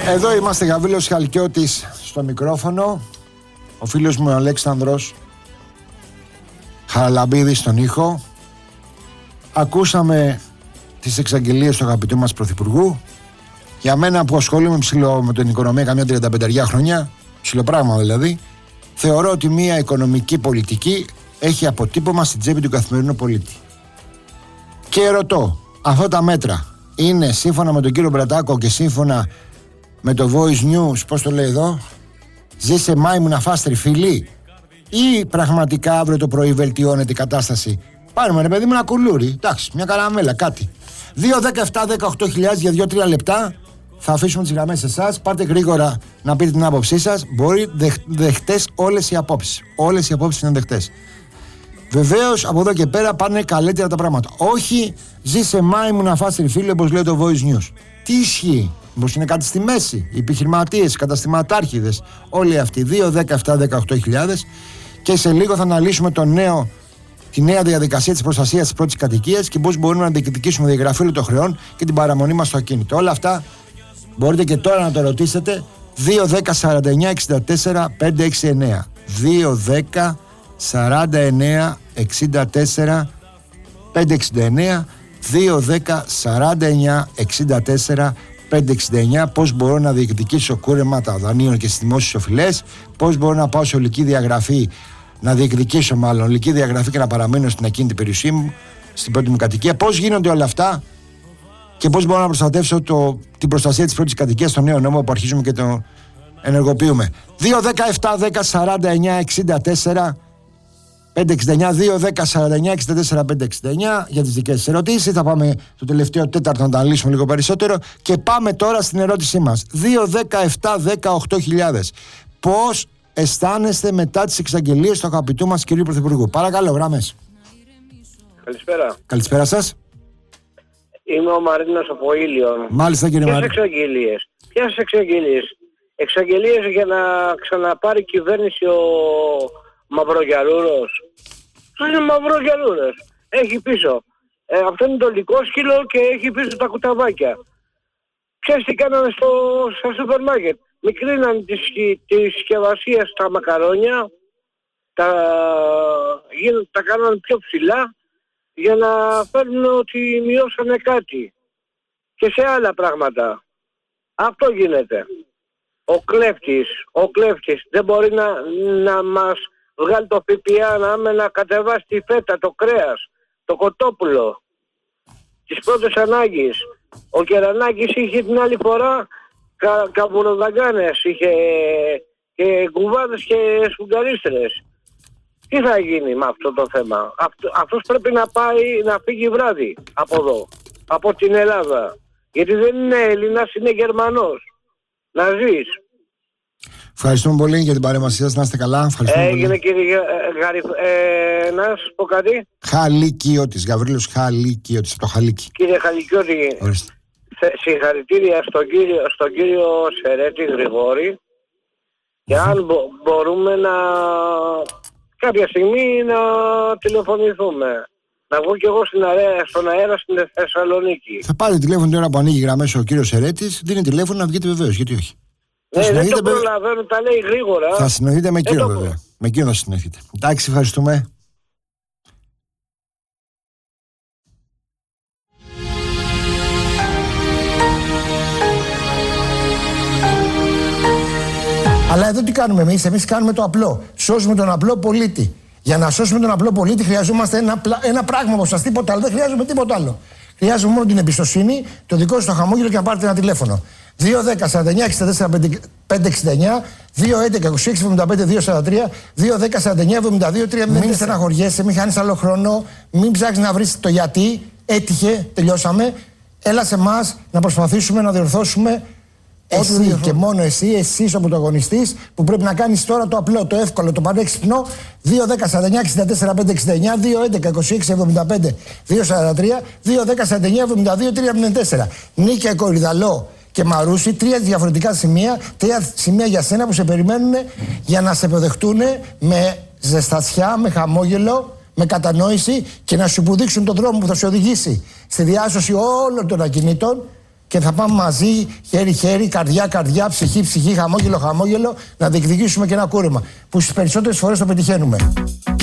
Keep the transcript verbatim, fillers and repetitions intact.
Εδώ είμαστε, Γαβρίλος Χαλκιώτης στο μικρόφωνο, ο φίλος μου ο Αλέξανδρος Χαραλαμπίδης στον ήχο. Ακούσαμε τις εξαγγελίες του αγαπητού μας Πρωθυπουργού. Για μένα που ασχολούμαι ψηλό με την οικονομία καμιά τριάντα πέντε χρόνια, ψηλοπράγμα δηλαδή, θεωρώ ότι μια οικονομική πολιτική έχει αποτύπωμα στην τσέπη του καθημερινού πολίτη. Και ρωτώ, αυτά τα μέτρα είναι σύμφωνα με τον κύριο Μπρατάκο και σύμφωνα με το Voice News, πώς το λέει εδώ, ζήσε μάιμου να φας τριφύλι, ή πραγματικά αύριο το πρωί βελτιώνεται η κατάσταση? Πάρουμε ρε παιδί μου ένα κουλούρι, εντάξει, μια καραμέλα, κάτι. δύο, δέκα, επτά, δεκαοκτώ χιλιάδες για δύο τρία λεπτά. Θα αφήσουμε τις γραμμές σε εσάς. Πάρτε γρήγορα να πείτε την άποψή σας. Μπορεί δεχ, δεχτές όλες οι απόψεις. Όλες οι απόψεις είναι δεχτές. Βεβαίως από εδώ και πέρα πάνε καλύτερα τα πράγματα. Όχι ζήσε μάιμου να φας τριφύλι όπως λέει το Voice News. Τι ισχύει? Μήπως είναι κάτι στη μέση? Οι επιχειρηματίες, οι καταστηματάρχηδες, όλοι αυτοί. δύο, δέκα, επτά, δεκαοκτώ χιλιάδες. Και σε λίγο θα αναλύσουμε το νέο, τη νέα διαδικασία της προστασίας της πρώτης κατοικίας και πώς μπορούμε να διεκδικήσουμε διαγραφή όλων των χρεών και την παραμονή μας στο ακίνητο. Όλα αυτά μπορείτε και τώρα να το ρωτήσετε. δύο, δέκα, σαράντα εννιά, εξήντα τέσσερα, πεντακόσια εξήντα εννιά. δύο, δέκα, σαράντα εννιά, εξήντα τέσσερα, πεντακόσια εξήντα εννιά. δύο, δέκα, σαράντα εννιά, εξήντα τέσσερα, πεντακόσια εξήντα εννιά. Πώς μπορώ να διεκδικήσω κούρεματα δανείων και στις δημόσιες οφειλές? Πώς μπορώ να πάω σε ολική διαγραφή, να διεκδικήσω μάλλον ολική διαγραφή και να παραμείνω στην ακίνητη περιουσία μου, στην πρώτη μου κατοικία? Πώς γίνονται όλα αυτά και πώς μπορώ να προστατεύσω το, την προστασία της πρώτης κατοικίας στο νέο νόμο που αρχίζουμε και το ενεργοποιούμε? δύο, δέκα, επτά, δέκα, σαράντα εννιά, εξήντα τέσσερα, πεντακόσια εξήντα εννιά. δύο, δέκα, σαράντα εννιά, εξήντα τέσσερα, πεντακόσια εξήντα εννιά για τις δικές σας ερωτήσεις. Θα πάμε το τελευταίο τέταρτο να τα αναλύσουμε λίγο περισσότερο. Και πάμε τώρα στην ερώτησή μας. δύο, δέκα, επτά, δεκαοκτώ χιλιάδες. Πώς αισθάνεστε μετά τις εξαγγελίες του αγαπητού μας κυρίου Πρωθυπουργού? Παρακαλώ, γραμμές. Καλησπέρα. Καλησπέρα σας. Είμαι ο Μαρίνος από Ήλιον. Μάλιστα, κύριε Μαρίνο. Ποιες εξαγγελίες? Ποιες εξαγγελίες? Εξαγγελίες για να ξαναπάρει κυβέρνηση ο Μαυρογιαλούρος. Αυτό είναι Μαυρογιαλούρος. Έχει πίσω. Ε, αυτό είναι το λυκόσκυλο και έχει πίσω τα κουταβάκια. Ξέρεις τι κάνανε στο, στο σούπερ μάρκετ? Μικρύναν τη, τη συσκευασία στα μακαρόνια, τα, τα κάναν πιο ψηλά για να φέρνουν ότι μειώσανε κάτι. Και σε άλλα πράγματα. Αυτό γίνεται. Ο κλέφτης, ο κλέφτης δεν μπορεί να, να μας βγάλει το ΦΠΑ, να άμε να κατεβάσει τη φέτα, το κρέας, το κοτόπουλο, τις πρώτες ανάγκες. Ο Κερανάκης είχε την άλλη φορά κα, καβουροδαγκάνες, είχε και κουβάδες και σφουγγαρίστρες. Τι θα γίνει με αυτό το θέμα? Αυτό, αυτός πρέπει να πάει να φύγει βράδυ από εδώ, από την Ελλάδα. Γιατί δεν είναι Έλληνας, είναι Γερμανός. Να ζεις. Ευχαριστούμε πολύ για την παρέμβασή σας. Να είστε καλά. Ευχαριστούμε Έγινε πολύ. κύριε Γαρι... ε, να σας πω κάτι. Χαλικιώτης, Γαβρίλος Χαλικιώτης, από το Χαλίκι. Κύριε Χαλικιώτη, συγχαρητήρια στον κύριο, στον κύριο Σερέτη Γρηγόρη. Και αν μπο, μπορούμε να κάποια στιγμή να τηλεφωνηθούμε. Να βγω κι εγώ στην αέρα, στον αέρα στην Θεσσαλονίκη. Θα πάρει τηλέφωνο την ώρα που ανοίγει γραμμές ο κύριος Σερέτης. Δίνει τηλέφωνο να βγείτε βεβαίως. Γιατί όχι? Ναι, δεν το προλαβαίνω, τα λέει γρήγορα. Θα συνοηθείτε με κύριο βέβαια. Προ... Με κύριο θα συνοηθείτε. Εντάξει, ευχαριστούμε. Αλλά εδώ τι κάνουμε εμείς? Εμείς κάνουμε το απλό. Σώζουμε τον απλό πολίτη. Για να σώσουμε τον απλό πολίτη χρειαζόμαστε ένα, ένα πράγμα από σας, τίποτα άλλο. Δεν χρειάζομαι τίποτα άλλο. Χρειάζομαι μόνο την εμπιστοσύνη, το δικό σας το χαμόγελο και να πάρετε ένα τηλέφωνο. δύο, δέκα, σαράντα εννιά, εξήντα τέσσερα, πεντακόσια εξήντα εννιά, δύο, έντεκα, είκοσι έξι, εβδομήντα πέντε, διακόσια σαράντα τρία, δύο, δέκα, σαράντα εννιά, εβδομήντα δύο, τρία, μηδέν. Μην στεναχωριέσαι, μην χάνεις άλλο χρόνο, μην ψάχνεις να βρεις το γιατί. Έτυχε, τελειώσαμε. Έλα σε εμάς να προσπαθήσουμε να διορθώσουμε. Εσύ και μόνο εσύ, εσύ ο πρωταγωνιστής που πρέπει να κάνεις τώρα το απλό, το εύκολο, το πανέξυπνο. δύο, δέκα, σαράντα εννιά, εξήντα τέσσερα, πεντακόσια εξήντα εννιά, δύο, έντεκα, είκοσι έξι, εβδομήντα πέντε, διακόσια σαράντα τρία, δύο, δέκα, σαράντα εννιά, εβδομήντα δύο, τρία, μηδέν τέσσερα. Νίκια, Κορυδαλό και Μαρούση, τρία διαφορετικά σημεία, τρία σημεία για σένα που σε περιμένουν για να σε υποδεχτούν με ζεστασιά, με χαμόγελο, με κατανόηση και να σου υποδείξουν τον δρόμο που θα σε οδηγήσει στη διάσωση όλων των ακινήτων και θα πάμε μαζί, χέρι-χέρι, καρδιά-καρδιά, ψυχή-ψυχή, χαμόγελο-χαμόγελο, να διεκδικήσουμε και ένα κούρεμα. Που στις περισσότερες φορές το πετυχαίνουμε.